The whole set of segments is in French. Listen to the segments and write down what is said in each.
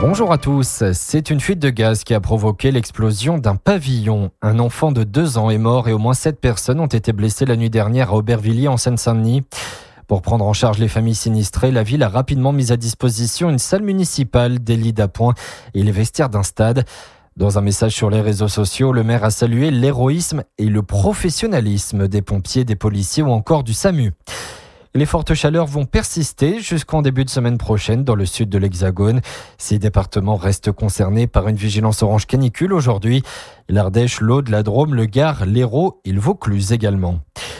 Bonjour à tous. C'est une fuite de gaz qui a provoqué l'explosion d'un pavillon. Un enfant de 2 ans est mort et au moins 7 personnes ont été blessées la nuit dernière à Aubervilliers en Seine-Saint-Denis. Pour prendre en charge les familles sinistrées, la ville a rapidement mis à disposition une salle municipale, des lits d'appoint et les vestiaires d'un stade. Dans un message sur les réseaux sociaux, le maire a salué l'héroïsme et le professionnalisme des pompiers, des policiers ou encore du SAMU. Les fortes chaleurs vont persister jusqu'en début de semaine prochaine dans le sud de l'Hexagone. Ces départements restent concernés par une vigilance orange canicule aujourd'hui. L'Ardèche, l'Aude, la Drôme, le Gard, l'Hérault et le Vaucluse également.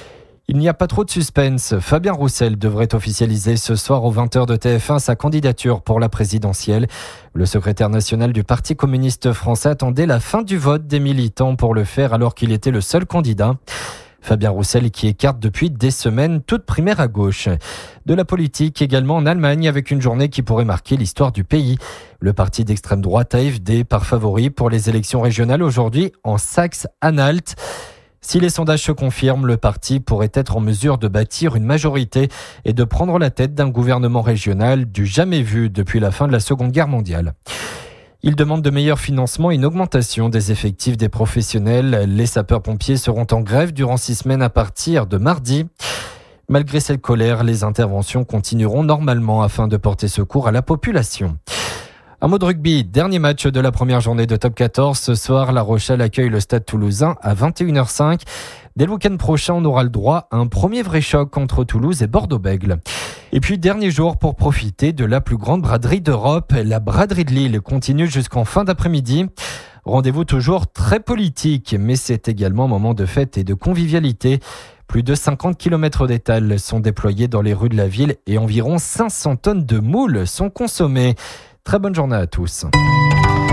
Il n'y a pas trop de suspense. Fabien Roussel devrait officialiser ce soir aux 20h de TF1 sa candidature pour la présidentielle. Le secrétaire national du Parti communiste français attendait la fin du vote des militants pour le faire alors qu'il était le seul candidat. Fabien Roussel qui écarte depuis des semaines toute primaire à gauche. De la politique également en Allemagne avec une journée qui pourrait marquer l'histoire du pays. Le parti d'extrême droite AfD part favori pour les élections régionales aujourd'hui en Saxe-Anhalt. Si les sondages se confirment, le parti pourrait être en mesure de bâtir une majorité et de prendre la tête d'un gouvernement régional du jamais vu depuis la fin de la Seconde Guerre mondiale. Il demande de meilleurs financements et une augmentation des effectifs des professionnels. Les sapeurs-pompiers seront en grève durant 6 semaines à partir de mardi. Malgré cette colère, les interventions continueront normalement afin de porter secours à la population. Un mot de rugby, dernier match de la première journée de Top 14. Ce soir, La Rochelle accueille le Stade Toulousain à 21h05. Dès le week-end prochain, on aura le droit à un premier vrai choc entre Toulouse et Bordeaux-Bègles. Et puis, dernier jour pour profiter de la plus grande braderie d'Europe. La braderie de Lille continue jusqu'en fin d'après-midi. Rendez-vous toujours très politique, mais c'est également un moment de fête et de convivialité. Plus de 50 km d'étals sont déployés dans les rues de la ville et environ 500 tonnes de moules sont consommées. Très bonne journée à tous.